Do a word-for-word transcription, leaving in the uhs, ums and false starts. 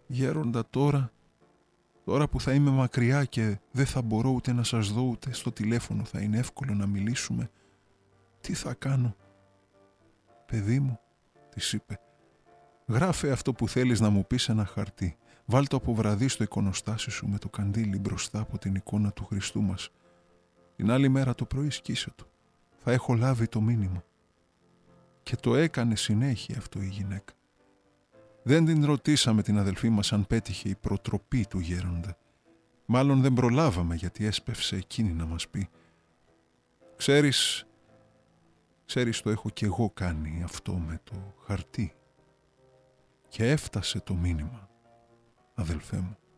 Γέροντα, τώρα, τώρα που θα είμαι μακριά και δεν θα μπορώ ούτε να σας δω ούτε στο τηλέφωνο θα είναι εύκολο να μιλήσουμε, τι θα κάνω? Παιδί μου, της είπε, γράφε αυτό που θέλεις να μου πεις σε ένα χαρτί. Βάλ' το από βραδύ στο εικονοστάσι σου με το καντήλι μπροστά από την εικόνα του Χριστού μας. Την άλλη μέρα το πρωί σκίσε το. Θα έχω λάβει το μήνυμα. Και το έκανε συνέχεια αυτό η γυναίκα. Δεν την ρωτήσαμε την αδελφή μας αν πέτυχε η προτροπή του γέροντα. Μάλλον δεν προλάβαμε γιατί έσπευσε εκείνη να μας πει. Ξέρεις, ξέρεις το έχω κι εγώ κάνει αυτό με το χαρτί. Και έφτασε το μήνυμα, αδελφέ μου.